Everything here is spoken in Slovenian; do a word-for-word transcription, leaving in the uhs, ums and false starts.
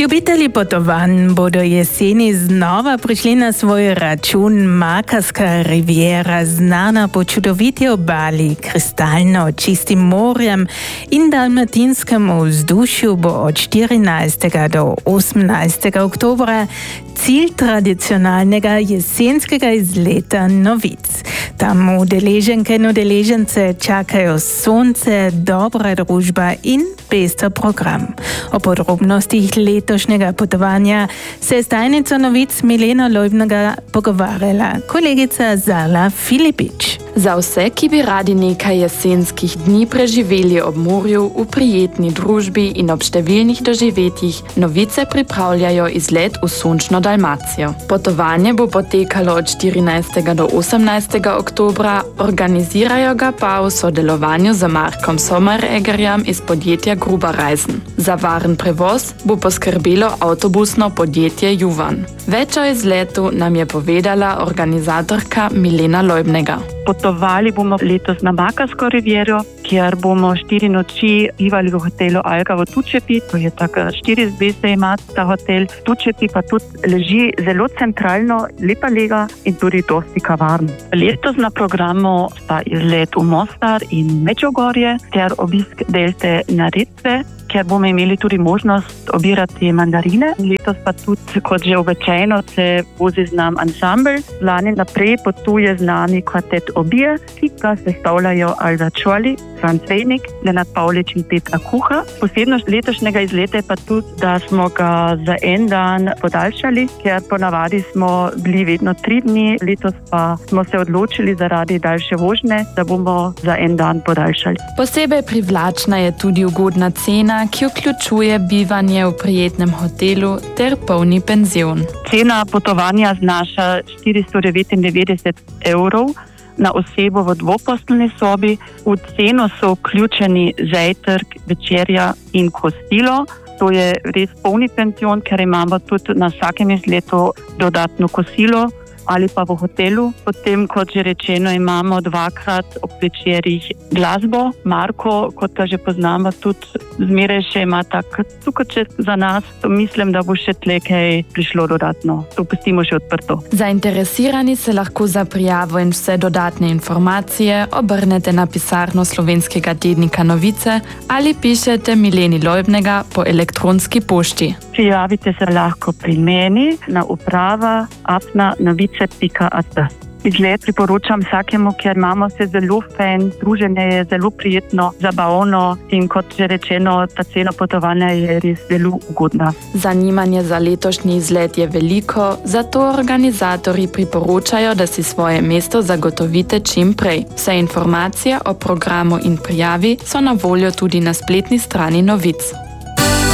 Ljubitelji potovanj bodo jeseni znova prišli na svoj račun. Makarska riviera, znana po čudoviti obali, kristalno čistim morjem in dalmatinskem vzdušju, bo od štirinajstega do osemnajstega oktobra cilj tradicionalnega jesenskega izleta Novic. Tam udeleženke in udeležence čakajo sonce, dobra družba in pester program. O podrobnostih letošnjega potovanja se je s tajnico Novic Mileno Lojbnega pogovarjala kolegica Zala Filipič. Za vse, ki bi radi nekaj jesenskih dni preživeli ob morju, v prijetni družbi in ob številnih doživetjih, Novice pripravljajo izlet v sončno Dalmacijo. Potovanje bo potekalo od štirinajstega do osemnajstega oktobra, organizirajo ga pa v sodelovanju z Markom Sommereggerjem iz podjetja Gruber Reisen. Za varen prevoz bo poskrbelo avtobusno podjetje Juvan. Več o izletu nam je povedala organizatorka Milena Lojbnega. Potovali bomo letos na Makarsko riviero, kjer bomo štiri noči bivali v hotelu Alga v Tučepi. To je tako štiri zvezde ima ta hotel. Tučepi pa tudi leži zelo centralno, lepa lega in tudi dosti kavarn. Letos na programu sta izlet v Mostar in Međugorje ter obisk delte Neretve, kjer bomo imeli tudi možnost obirati mandarine. Letos pa tudi, kot že običajno, se vozi z nam ansambl. Lani naprej potuje z nami kvartet Obije, ki ga sestavljajo Alda Čoli, Franc Vejnik, Lenart Pavlič in Petra Kuha. Posebnost letošnjega izleta je pa tudi, da smo ga za en dan podaljšali, ker ponavadi smo bili vedno tri dni, letos pa smo se odločili zaradi daljše vožnje, da bomo za en dan podaljšali. Posebej privlačna je tudi ugodna cena, ki vključuje bivanje v prijetnem hotelu ter polni penzion. Cena potovanja znaša štiristo devetindevetdeset evrov na osebo v dvoposteljni sobi. V ceno so vključeni zajtrk, večerja in kosilo. To je res polni penzion, ker imamo tudi na vsakem izletu dodatno kosilo ali pa v hotelu. Potem, kot že rečeno, imamo dvakrat ob večerjih glasbo. Marko, kot ga že poznamo, tudi zmeraj še ima tak cukrček za nas. Mislim, da bo še tle kaj prišlo dodatno. To pustimo še odprto. Zainteresirani se lahko za prijavo in vse dodatne informacije obrnete na pisarno slovenskega tednika Novice ali pišete Mileni Lojbnega po elektronski pošti. Prijavite se lahko pri meni na uprava afna novice pika at. Izlet priporočam vsakemu, ker imamo se zelo fajn, druženje je zelo prijetno, zabavno in kot že rečeno, ta cena potovanja je res zelo ugodna. Zanimanje za letošnji izlet je veliko, zato organizatorji priporočajo, da si svoje mesto zagotovite čim prej. Vse informacije o programu in prijavi so na voljo tudi na spletni strani Novic.